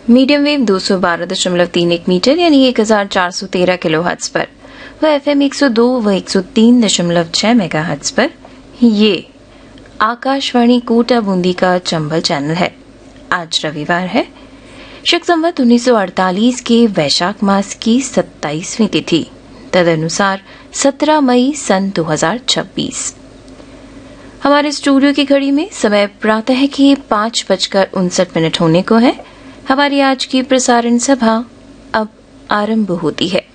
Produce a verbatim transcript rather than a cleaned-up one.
Medium wave दो सौ बारह दशमलव तीन एक मीटर यानी एक हजार चार सौ तेरह किलो हर्ट्ज पर व एफएम एक सौ दो व एक सौ तीन दशमलव छह मेगा हर्ट्ज पर ये आकाशवाणी कोटा बूंदी का चंबल चैनल है। आज रविवार है, शक संवत उन्नीस सौ अड़तालीस के वैशाख मास की सत्ताईसवीं तिथि, तदनुसार सत्रह मई सन दो हजार छब्बीस। हमारे स्टूडियो की घड़ी में समय प्रातः के पांच बजकर उनसठ मिनट होने को है। हमारी आज की प्रसारण सभा अब आरंभ होती है।